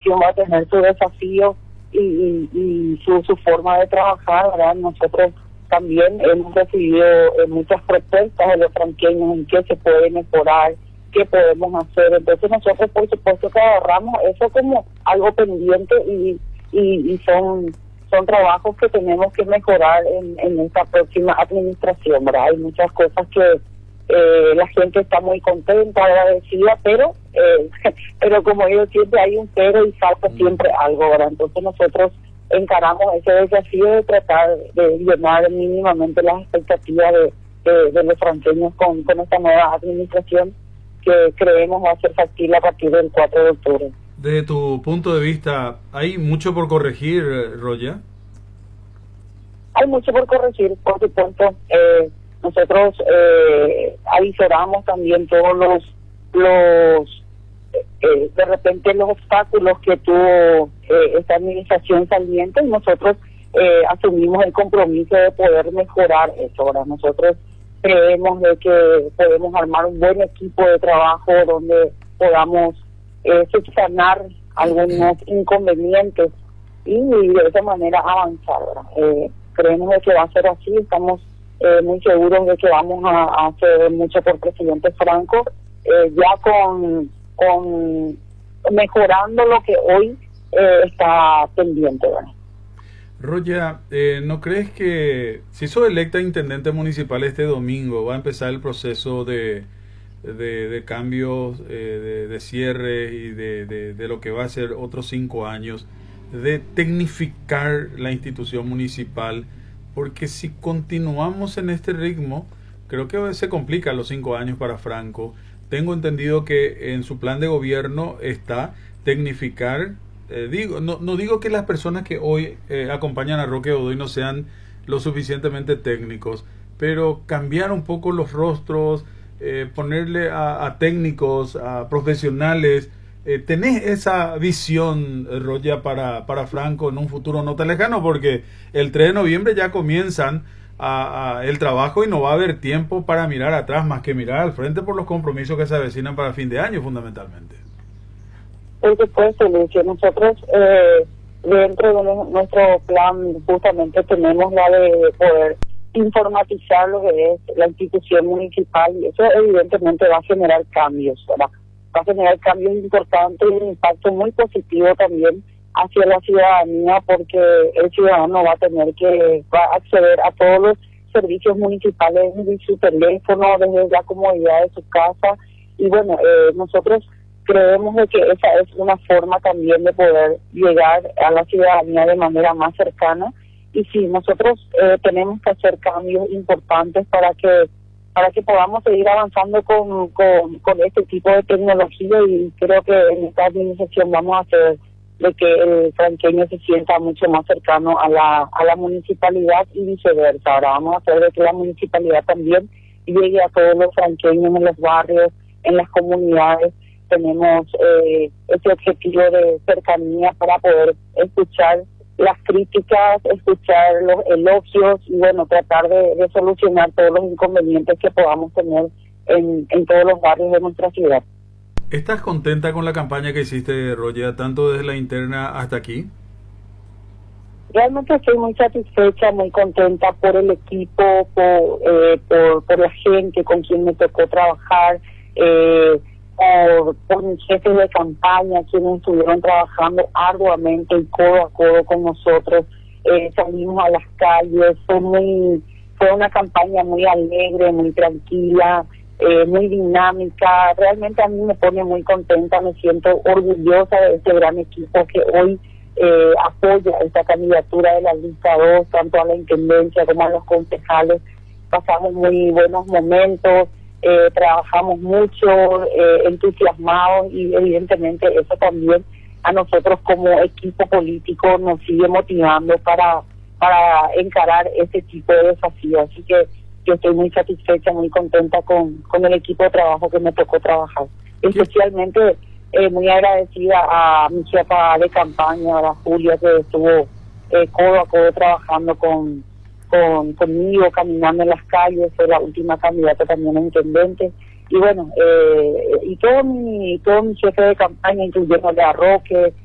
administración va a tener su desafío y su forma de trabajar, ¿verdad? Nosotros también hemos recibido muchas propuestas de los franqueños en qué se puede mejorar, qué podemos hacer. Entonces nosotros, por supuesto, que agarramos eso como algo pendiente y son trabajos que tenemos que mejorar en esta próxima administración, ¿verdad? Hay muchas cosas que la gente está muy contenta, agradecida, pero como yo siempre hay un pero y falta siempre algo, ¿verdad? Entonces nosotros encaramos ese desafío de tratar de llenar mínimamente las expectativas de los franqueños con esta nueva administración que creemos va a ser factible a partir del 4 de octubre. Desde tu punto de vista, ¿hay mucho por corregir, Roya? Hay mucho por corregir, por supuesto. Nosotros avisoramos también todos los de repente los obstáculos que tuvo esta administración saliente, y nosotros asumimos el compromiso de poder mejorar eso. Ahora nosotros creemos de que podemos armar un buen equipo de trabajo donde podamos subsanar algunos inconvenientes y de esa manera avanzar, ¿verdad? Creemos de que va a ser así, estamos muy seguros de que vamos a hacer mucho por presidente Franco, ya con mejorando lo que hoy está pendiente, ¿verdad? Roya, ¿no crees que si sos electa intendente municipal este domingo va a empezar el proceso de cambios, de cierre y de lo que va a ser otros 5 años, de tecnificar la institución municipal? Porque si continuamos en este ritmo, creo que se complican los 5 años para Franco. Tengo entendido que en su plan de gobierno está tecnificar. No digo que las personas que hoy acompañan a Roque Godoy no sean lo suficientemente técnicos, pero cambiar un poco los rostros, ponerle a técnicos, a profesionales. ¿Tenés esa visión, Roya, para Franco en un futuro no tan lejano? Porque el 3 de noviembre ya comienzan el trabajo y no va a haber tiempo para mirar atrás más que mirar al frente por los compromisos que se avecinan para fin de año, fundamentalmente. Por supuesto, Lucio. Nosotros dentro de nuestro plan justamente tenemos la de poder informatizar lo que es la institución municipal, y eso evidentemente va a generar cambios, ¿verdad? Va a generar cambios importantes y un impacto muy positivo también hacia la ciudadanía, porque el ciudadano va a acceder a todos los servicios municipales desde su teléfono, desde la comodidad de su casa, y bueno, nosotros creemos de que esa es una forma también de poder llegar a la ciudadanía de manera más cercana, y sí, nosotros tenemos que hacer cambios importantes para que podamos seguir avanzando con este tipo de tecnología, y creo que en esta administración vamos a hacer de que el franqueño se sienta mucho más cercano a la municipalidad y viceversa. Ahora vamos a hacer de que la municipalidad también llegue a todos los franqueños en los barrios, en las comunidades. Tenemos ese objetivo de cercanía para poder escuchar las críticas, escuchar los elogios y bueno, tratar de solucionar todos los inconvenientes que podamos tener en todos los barrios de nuestra ciudad. ¿Estás contenta con la campaña que hiciste, Roya, tanto desde la interna hasta aquí? Realmente estoy muy satisfecha, muy contenta por el equipo, por la gente con quien me tocó trabajar, por mis jefes de campaña, quienes estuvieron trabajando arduamente y codo a codo con nosotros. Salimos a las calles, fue una campaña muy alegre, muy tranquila, muy dinámica. Realmente a mí me pone muy contenta, me siento orgullosa de este gran equipo que hoy apoya esta candidatura de la lista 2, tanto a la intendencia como a los concejales. Pasamos muy buenos momentos, trabajamos mucho, entusiasmados, y evidentemente eso también a nosotros como equipo político nos sigue motivando para encarar este tipo de desafíos. Así que yo estoy muy satisfecha, muy contenta con el equipo de trabajo que me tocó trabajar. Especialmente muy agradecida a mi jefa de campaña, a Julia, que estuvo codo a codo trabajando conmigo, caminando en las calles. Fue la última candidata también a intendente. Y bueno, y todo mi jefe de campaña, incluyendo a Roque,